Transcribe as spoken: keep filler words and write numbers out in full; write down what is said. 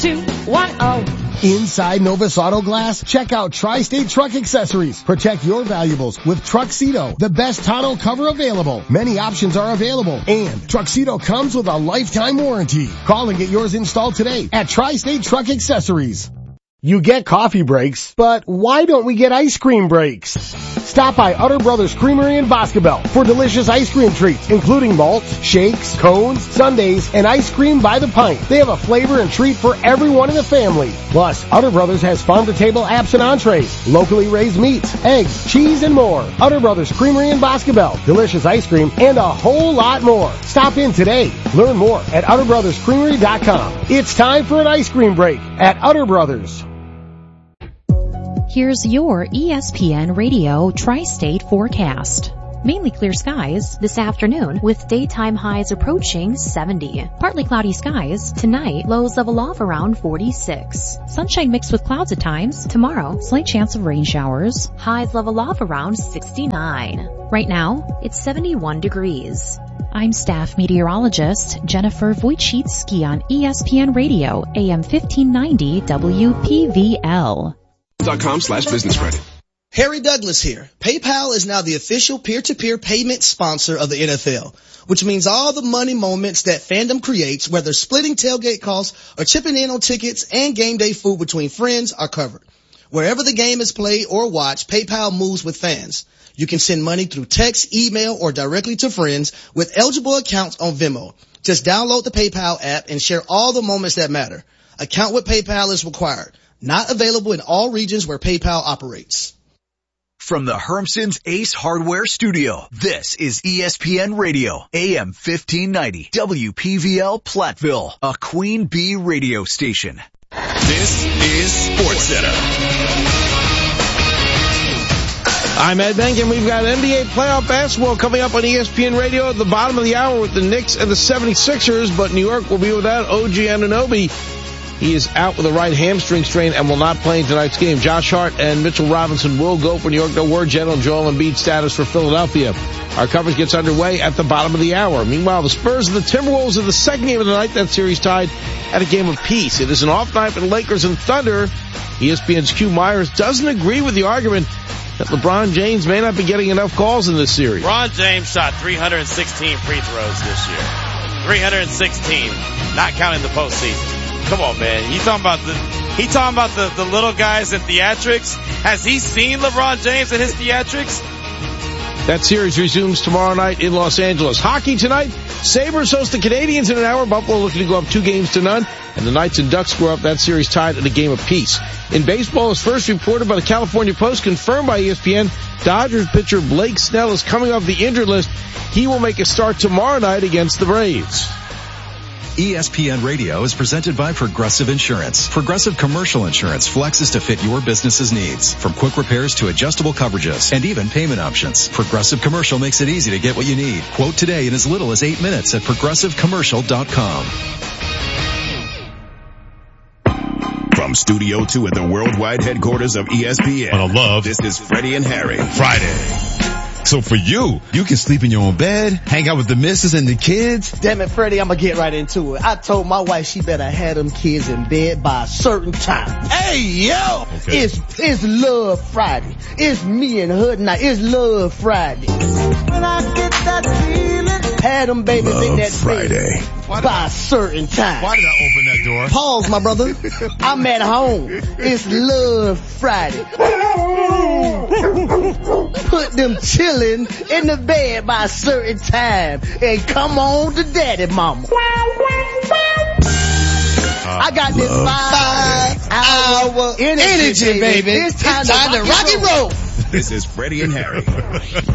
two one zero. Inside Novus Auto Glass, check out Tri-State Truck Accessories. Protect your valuables with Truxedo, the best tonneau cover available. Many options are available, and Truxedo comes with a lifetime warranty. Call and get yours installed today at Tri-State Truck Accessories. You get coffee breaks, but why don't we get ice cream breaks? Stop by Utter Brothers Creamery in Boscobel for delicious ice cream treats, including malts, shakes, cones, sundaes, and ice cream by the pint. They have a flavor and treat for everyone in the family. Plus, Utter Brothers has farm-to-table apps and entrees, locally raised meats, eggs, cheese, and more. Utter Brothers Creamery in Boscobel, delicious ice cream, and a whole lot more. Stop in today. Learn more at utter brothers creamery dot com. It's time for an ice cream break at Utter Brothers. Here's your E S P N Radio Tri-State forecast. Mainly clear skies this afternoon with daytime highs approaching seventy. Partly cloudy skies tonight, lows level off around forty-six. Sunshine mixed with clouds at times. Tomorrow, slight chance of rain showers. Highs level off around sixty-nine. Right now, it's seventy-one degrees. I'm staff meteorologist Jennifer Wojcicki on E S P N Radio, A M fifteen ninety W P V L. Dot com slash business credit. Harry Douglas here. PayPal is now the official peer-to-peer payment sponsor of the N F L, which means all the money moments that fandom creates, whether splitting tailgate costs or chipping in on tickets and game day food between friends, are covered. Wherever the game is played or watched, PayPal moves with fans. You can send money through text, email, or directly to friends with eligible accounts on Venmo. Just download the PayPal app and share all the moments that matter. Account with PayPal is required. Not available in all regions where PayPal operates. From the Hermson's Ace Hardware Studio, this is E S P N Radio, A M fifteen ninety, W P V L Platteville, a Queen Bee radio station. This is SportsCenter. I'm Ed Benkin. We've got N B A playoff basketball coming up on E S P N Radio at the bottom of the hour with the Knicks and the seventy-sixers, but New York will be without O G Anunoby. He is out with a right hamstring strain and will not play in tonight's game. Josh Hart and Mitchell Robinson will go for New York. No word yet on Joel Embiid's status for Philadelphia. Our coverage gets underway at the bottom of the hour. Meanwhile, the Spurs and the Timberwolves in the second game of the night. That series tied at a game of peace. It is an off night for the Lakers and Thunder. E S P N's Q Myers doesn't agree with the argument that LeBron James may not be getting enough calls in this series. LeBron James shot three hundred sixteen free throws this year. three hundred sixteen, not counting the postseason. Come on, man. He talking about the, he talking about the, the little guys in theatrics. Has he seen LeBron James and his theatrics? That series resumes tomorrow night in Los Angeles. Hockey tonight. Sabres host the Canadians in an hour. Buffalo looking to go up two games to none. And the Knights and Ducks score up that series tied at a game of peace. In baseball, as first reported by the California Post, confirmed by E S P N, Dodgers pitcher Blake Snell is coming off the injured list. He will make a start tomorrow night against the Braves. E S P N Radio is presented by Progressive Insurance. Progressive Commercial Insurance flexes to fit your business's needs. From quick repairs to adjustable coverages and even payment options. Progressive Commercial makes it easy to get what you need. Quote today in as little as eight minutes at progressive commercial dot com. From Studio two at the worldwide headquarters of E S P N. On a love. This is Freddie and Harry. Friday. So for you, you can sleep in your own bed, hang out with the missus and the kids. Damn it, Freddie, I'm gonna get right into it. I told my wife she better have them kids in bed by a certain time. Hey, yo! Okay. It's, it's Love Friday. It's me and her tonight. It's Love Friday. When I get that feeling, have them babies Love in that Friday. bed by a certain time. Why did I open that door? Pause, my brother. I'm at home. It's Love Friday. Put them chillin' in the bed by a certain time and come on to daddy mama. Uh, I got this five, five hour energy, energy, baby. It's time, it's time to rock and roll. This is Freddie and Harry.